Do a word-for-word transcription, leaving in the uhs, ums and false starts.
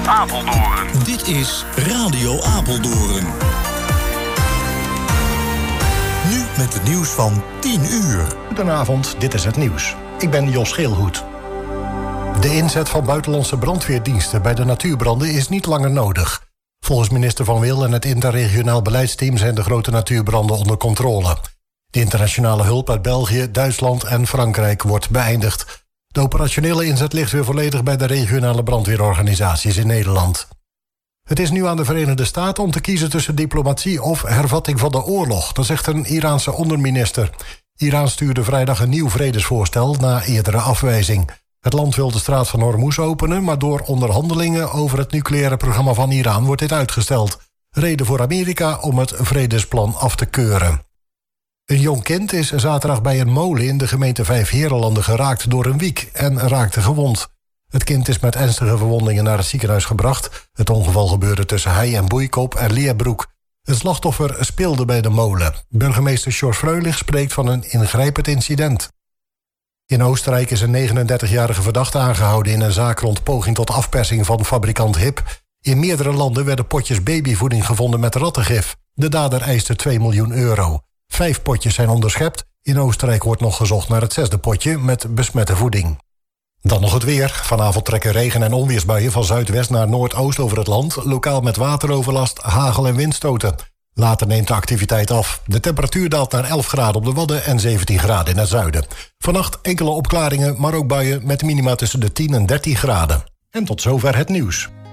Apeldoorn. Dit is Radio Apeldoorn. Nu met het nieuws van tien uur. Goedenavond, dit is het nieuws. Ik ben Jos Geelhoed. De inzet van buitenlandse brandweerdiensten bij de natuurbranden is niet langer nodig. Volgens minister Van Wil en het interregionaal beleidsteam zijn de grote natuurbranden onder controle. De internationale hulp uit België, Duitsland en Frankrijk wordt beëindigd. De operationele inzet ligt weer volledig bij de regionale brandweerorganisaties in Nederland. Het is nu aan de Verenigde Staten om te kiezen tussen diplomatie of hervatting van de oorlog. Dat zegt een Iraanse onderminister. Iran stuurde vrijdag een nieuw vredesvoorstel na eerdere afwijzing. Het land wil de straat van Hormuz openen, maar door onderhandelingen over het nucleaire programma van Iran wordt dit uitgesteld. Reden voor Amerika om het vredesplan af te keuren. Een jong kind is zaterdag bij een molen in de gemeente Vijfheerenlanden geraakt door een wiek en raakte gewond. Het kind is met ernstige verwondingen naar het ziekenhuis gebracht. Het ongeval gebeurde tussen Hei en Boeikop en Leerbroek. Het slachtoffer speelde bij de molen. Burgemeester Sjors Freulich spreekt van een ingrijpend incident. In Oostenrijk is een negenendertigjarige verdachte aangehouden in een zaak rond poging tot afpersing van fabrikant Hip. In meerdere landen werden potjes babyvoeding gevonden met rattengif. De dader eiste twee miljoen euro. Vijf potjes zijn onderschept. In Oostenrijk wordt nog gezocht naar het zesde potje met besmette voeding. Dan nog het weer. Vanavond trekken regen- en onweersbuien van zuidwest naar noordoost over het land. Lokaal met wateroverlast, hagel en windstoten. Later neemt de activiteit af. De temperatuur daalt naar elf graden op de Wadden en zeventien graden in het zuiden. Vannacht enkele opklaringen, maar ook buien met minima tussen de tien en dertien graden. En tot zover het nieuws.